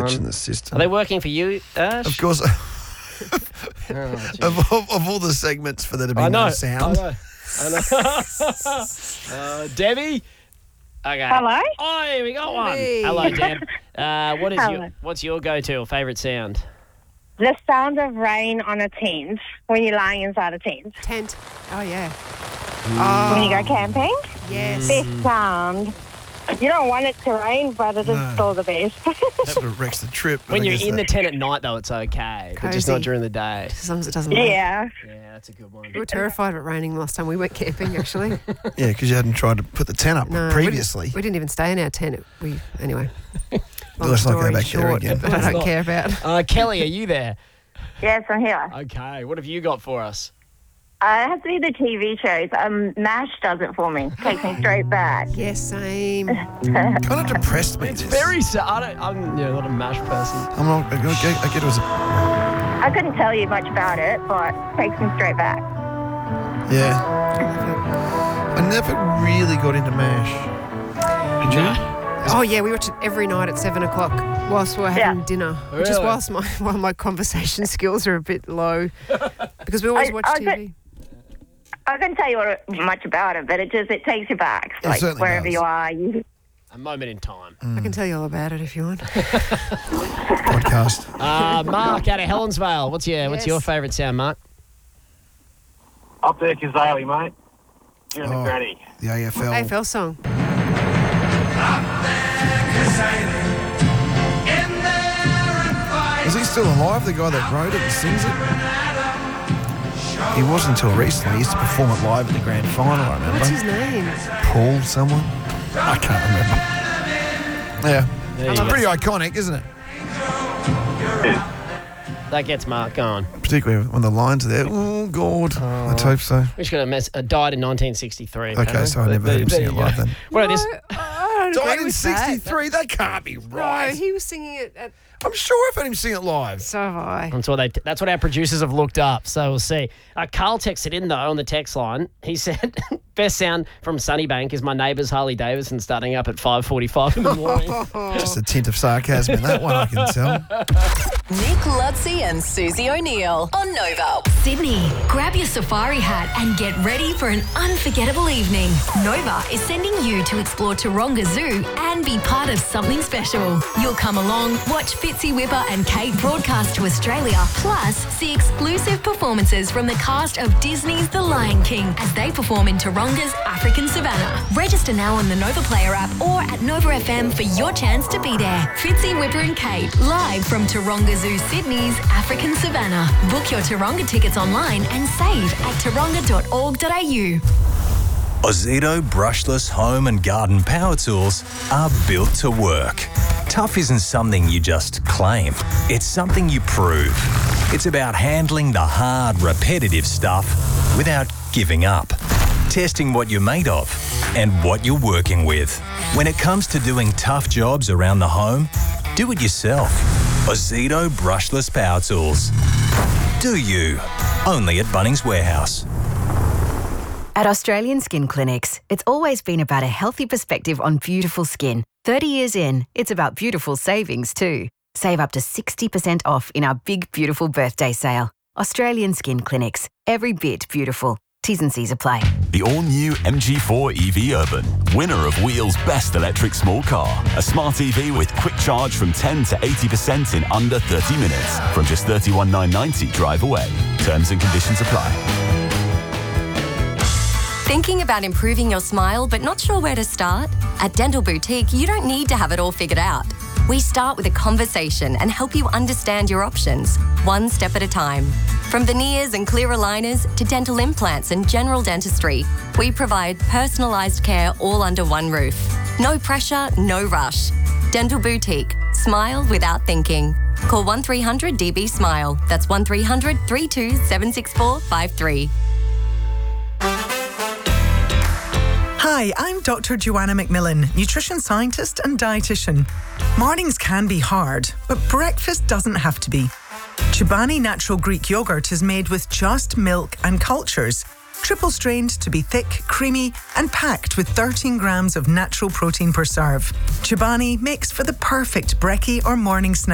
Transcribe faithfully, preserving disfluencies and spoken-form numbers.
glitch in the system. Are they working for you, Ash? Of course. Oh, of, of, of all the segments for there to be I know. no sound. I know. I know. uh, Debbie? Okay. Hello? Oh, we got one. Hey. Hello, Deb. Uh, what is Hello. your What's your go-to or favourite sound? The sound of rain on a tent when you're lying inside a tent. Tent. Oh, yeah. When you Oh, go camping, yes. best sound. You don't want it to rain, but it is No. still the best. Sort of wrecks the trip. but When I you're guess in the that- tent at night, though, it's okay. But just not Cozy. during the day. As long as it doesn't rain. yeah. Yeah, that's a good one. We were terrified of it raining the last time we went camping, actually. Yeah, because you hadn't tried to put the tent up No, previously. We didn't, we didn't even stay in our tent. We Anyway. Long Let's not go story back there short, again. But I Let's don't not. care about. Uh, Kelly, are you there? Yes, I'm here. Okay. What have you got for us? Uh, it has to be the T V shows. Um, MASH does it for me. Takes me straight back. Yes, same. Kind of depressed me. It's this. very sad. I don't, I'm yeah, not a MASH person. I'm not. I get, I get it was. A, I couldn't tell you much about it, but takes me straight back. yeah. I never really got into MASH. Did you? Oh, yeah, we watch it every night at seven o'clock whilst we're having Yeah. dinner. Which is Really? whilst my, while my conversation skills are a bit low. Because we always I- watch I T bet- V. I couldn't tell you what, much about it, but it just it takes you back. It Like certainly wherever does. you are, you A moment in time. I can tell you all about it if you want. Podcast. Uh, Mark out of Helensvale. What's your What's Yes. your favourite sound, Mark? Up there, Kazali, mate. You and Oh. the granny. The A F L. A F L song. Is he still alive? The guy that wrote it and sings it. He wasn't until recently. He used to perform it live at the grand final. I remember. What's his name? Paul, someone. I can't remember. Yeah, There you it's go. pretty iconic, isn't it? That gets Mark going. Particularly when the lines are there. Oh God, I'd hope so. We should have mess- uh, died in nineteen sixty-three. Okay, apparently. so I never There- heard him there sing it you live go. then. Well, this, No, I don't Died agree in with that. sixty-three. That can't be No, right. he was singing it at... I'm sure I've heard him sing it live. So have I. That's what, they, that's what our producers have looked up, so we'll see. Uh, Carl texted in, though, on the text line. He said, best sound from Sunnybank is my neighbour's Harley Davidson starting up at five forty-five in the morning. Just a tint of sarcasm in that one, I can tell. Nick Lutzi and Susie O'Neill on Nova. Sydney, grab your safari hat and get ready for an unforgettable evening. Nova is sending you to explore Taronga Zoo and be part of something special. You'll come along, watch Fitzy Whipper and Kate broadcast to Australia, plus see exclusive performances from the cast of Disney's The Lion King as they perform in Taronga's African Savannah. Register now on the Nova Player app or at Nova F M for your chance to be there. Fitzy Whipper and Kate, live from Taronga Zoo Sydney's African Savannah. Book your Taronga tickets online and save at taronga dot org dot a u. Ozito brushless home and garden power tools are built to work. Tough isn't something you just claim. It's something you prove. It's about handling the hard, repetitive stuff without giving up. Testing what you're made of and what you're working with. When it comes to doing tough jobs around the home, do it yourself. Ozito brushless power tools. Do you? Only at Bunnings Warehouse. At Australian Skin Clinics, it's always been about a healthy perspective on beautiful skin. thirty years in, it's about beautiful savings too. Save up to sixty percent off in our big, beautiful birthday sale. Australian Skin Clinics. Every bit beautiful. T's and C's apply. The all-new M G four E V Urban, winner of Wheel's Best Electric Small Car. A smart E V with quick charge from ten to eighty percent in under thirty minutes. From just thirty-one thousand nine hundred ninety drive away. Terms and conditions apply. Thinking about improving your smile but not sure where to start? At Dental Boutique, you don't need to have it all figured out. We start with a conversation and help you understand your options, one step at a time. From veneers and clear aligners to dental implants and general dentistry, we provide personalised care all under one roof. No pressure, no rush. Dental Boutique. Smile without thinking. Call one three hundred D B SMILE. That's one three hundred, three two seven six four five three. Hi, I'm Doctor Joanna McMillan, nutrition scientist and dietitian. Mornings can be hard, but breakfast doesn't have to be. Chobani Natural Greek Yogurt is made with just milk and cultures, triple strained to be thick, creamy, and packed with thirteen grams of natural protein per serve. Chobani makes for the perfect brekkie or morning snack.